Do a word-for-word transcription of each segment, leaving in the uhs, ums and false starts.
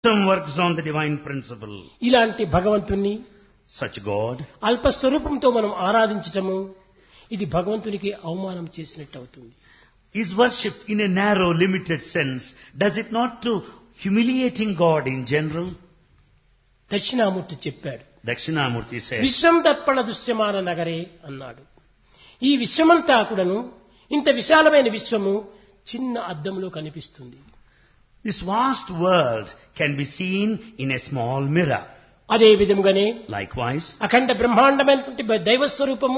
Some works on the divine principle. ఇలాంటి భగవంతుణ్ణి Such God, అల్ప స్వరూపంతో మనం ఆరాధించటము ఇది భగవంతునికి అవమానం చేసినట్టు అవుతుంది. is worshipped in a narrow, limited sense. Does it not to humiliating God in general? Dakshinamurthy చెప్పాడు, Dakshinamurti said, విశ్వం దర్పణ దృశ్యమాన నగరే అన్నాడు. ఈ విశ్వమంతా కూడాను ఇంత విశాలమైన విశ్వము చిన్న అద్దంలో కనిపిస్తుంది. this vast world can be seen in a small mirror. అదే విధముగానే Likewise, అఖండ బ్రహ్మాండమైనటువంటి దైవ స్వరూపము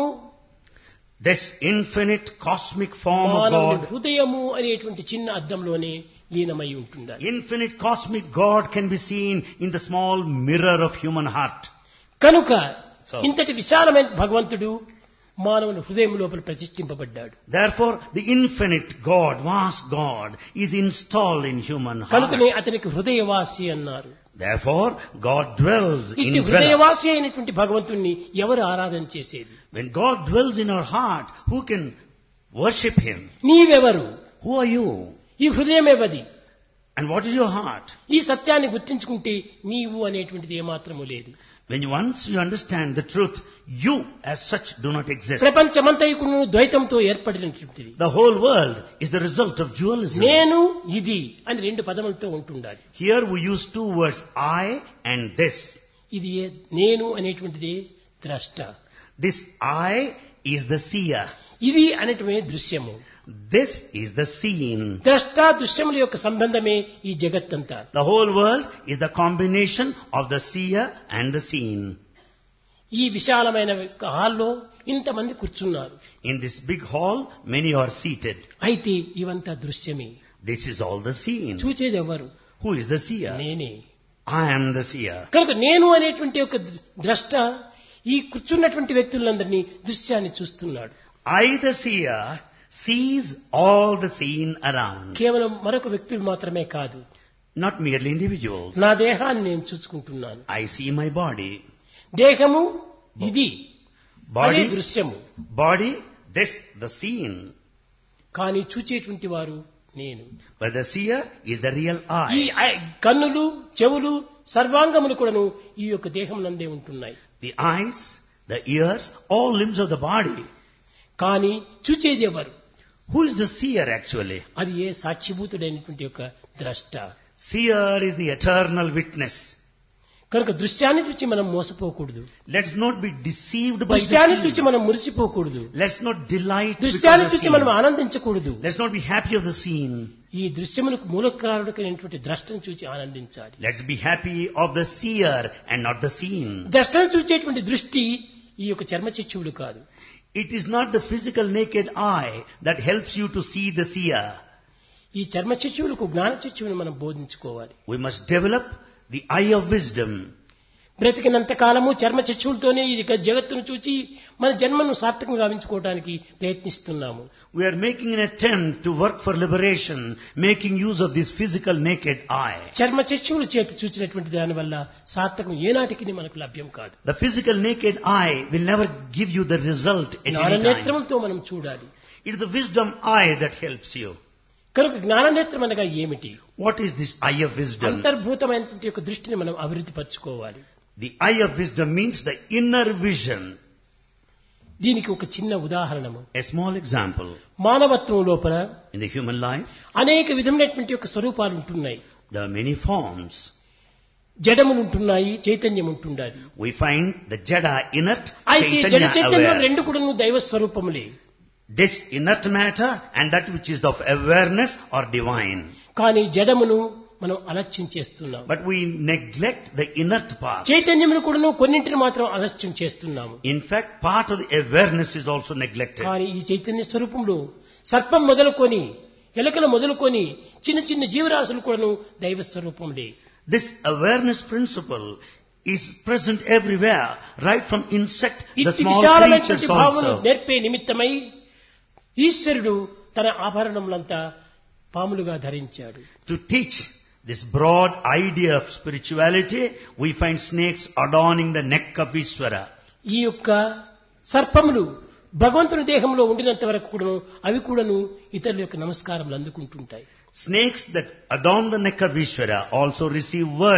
this infinite cosmic form of మానవుని God, హృదయము అనేటువంటి చిన్న అద్దంలోనే లీనమై ఉంటుండాలి. infinite cosmic God can be seen in the small mirror of human heart. కనుక So- ఇంతటి విశాలమైన భగవంతుడు మానవుని హృదయం లోపల ప్రతిష్ఠింపబడ్డాడు. Therefore, the infinite God, vast God, is installed in human heart. కనుకనే అతనికి హృదయవాసి అన్నారు. Therefore, God dwells in ఇట్టి dweller. హృదయవాసి అయినటువంటి భగవంతుణ్ణి ఎవరు ఆరాధన చేసేది? When God dwells in our heart, who can worship Him? నీవెవరు? Who are you? ఈ హృదయమేవది? And what is your heart? ఈ సత్యాన్ని గుర్తించుకుంటే నీవు అనేటువంటిది ఏమాత్రము లేదు. When you, once you understand the truth, you as such do not exist. ప్రపంచమంతయుకును ద్వైతంతో ఏర్పడినటువంటిది. The whole world is the result of dualism. నేను ఇది అని రెండు పదములతో ఉంటుండాలి. Here we use two words, I and this. ఇది ఏ- నేను అనేటువంటిది ద్రష్ట, This I is the seer. ఇది అనేటువంటి దృశ్యము. This is the seen. ద్రష్ట దృశ్యముల యొక్క సంబంధమే ఈ జగత్తంతా. The whole world is the combination of the seer and the seen. ఈ విశాలమైన హాల్లో ఇంతమంది కూర్చున్నారు. In this big hall, many are seated. అయితే ఇవంతా దృశ్యమే. This is all the seen. చూచేది ఎవరు? Who is the seer? నేనే. I am the seer. కనుక నేను అనేటువంటి ఒక ద్రష్ట ఈ కూర్చున్నటువంటి వ్యక్తులందరినీ దృశ్యాన్ని చూస్తున్నాడు. I, the seer, sees all the seen around. కేవలం మరొక వ్యక్తులు మాత్రమే కాదు, Not merely individuals. నా దేహాన్ని నేను చూసుకుంటున్నాను. I see my body. దేహము ఇది, అదే Body, దృశ్యము. body, this, the seen. కానీ చూచేటువంటి వారు నేను. But the seer is the real ఈ I. ఐ- కన్నులు, చెవులు, సర్వాంగములు కూడాను ఈ యొక్క దేహం నందే ఉంటున్నాయి. The eyes, the ears, all limbs of the body. కానీ చూచేది ఎవరు? Who is the seer actually? అది ఏ సాక్షిభూతుడైనటువంటి యొక్క ద్రష్ట. Seer is the eternal witness. కనుక దృశ్యాన్ని చూచి మనం మోసపోకూడదు. Let's not be deceived by దృశ్యాన్ని the చూచి seen. మనం మురిసిపోకూడదు. Let's not delight because దృశ్యాన్ని of the చూచి మనం seen. ఆనందించకూడదు. Let's not be happy of the seen. ఈ దృశ్యములకు మూలకారుడైనటువంటి ద్రష్టను చూచి ఆనందించాలి. Let's be happy of the seer and not the seen. ద్రష్టను చూచేటువంటి దృష్టి ఈ యొక్క చర్మచక్షువులు కాదు. It is not the physical naked eye that helps you to see the seer. ఈ చర్మచక్షువులకు జ్ఞానచక్షువుని మనం బోధించుకోవాలి. We must develop the eye of wisdom. బ్రతికినంత కాలము చర్మచక్షువులతోనే ఈ జగత్తును చూచి మన జన్మను సార్థకంగా గావించుకోవడానికి ప్రయత్నిస్తున్నాము. We are making an attempt to work for liberation, making use of this physical naked eye. చర్మచక్షువుల చేత చూచినటువంటి దాని వల్ల సార్థకం ఏనాటికి మనకు లభ్యం కాదు. The physical naked eye will never give you the result at any time. జ్ఞాననేత్రములతో మనం చూడాలి. It is the wisdom eye that helps you. కనుక జ్ఞాననేత్రం అనగా ఏమిటి? What is this eye of wisdom? అంతర్భూతమైనటువంటి యొక్క దృష్టిని మనం అభివృద్ధి పరచుకోవాలి. The eye of wisdom means the inner vision. దీనికి ఒక చిన్న ఉదాహరణము. A small example. మానవత్వం లోపల In the human life, అనేక విధమైనటువంటి యొక్క స్వరూపాలు ఉంటున్నాయి. there are many forms. జడములు ఉంటున్నాయి, చైతన్యం ఉంటుండాలి. We find the jada inert, అయితే జడ chaitanya చైతన్యం aware. రెండు కూడా దైవ స్వరూపములే. This inert matter and that which is of awareness are divine. కానీ జడమును మనం అలక్ష్యం చేస్తున్నాం. But we neglect the inert part. చైతన్యమును కూడా కొన్నింటిని మాత్రం అలక్ష్యం చేస్తున్నాము. In fact, part of the awareness is also neglected. కానీ ఈ చైతన్య స్వరూపంలో సర్పం మొదలుకొని ఎలకలు మొదలుకొని చిన్న చిన్న జీవరాశులు కూడాను దైవ స్వరూపములే. This awareness principle is present everywhere, right from insect, the ఇట్టి small విశాలమైనటువంటి creatures భావమును also. నేర్పే నిమిత్తమై ఈశ్వరుడు తన ఆభరణములంతా పాములుగా ధరించాడు. To teach this broad idea of spirituality, we find snakes adorning the neck of Ishvara. ఈ యొక్క సర్పములు భగవంతుని దేహంలో ఉండినంత వరకు కూడాను అవి కూడాను ఇతరుల యొక్క నమస్కారములు అందుకుంటుంటాయి. Snakes that adorn the neck of Ishvara also receive worship